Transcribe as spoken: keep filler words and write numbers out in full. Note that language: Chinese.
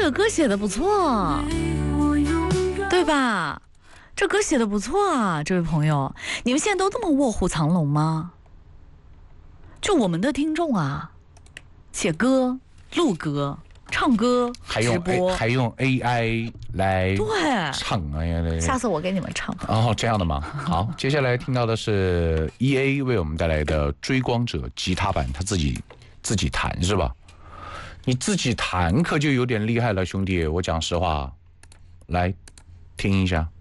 这个歌写的不错，对吧？这歌写的不错啊，这位朋友，你们现在都这么卧虎藏龙吗？就我们的听众啊，写歌、录歌、唱歌、 还用直播， 还用 A I 来对唱哎呀， 下次我给你们唱。 哦，这样的吗？好，接下来听到的是 E A 为我们带来的《追光者》吉他版，他自己自己弹是吧？你自己弹可就有点厉害了，兄弟，我讲实话，来听一下。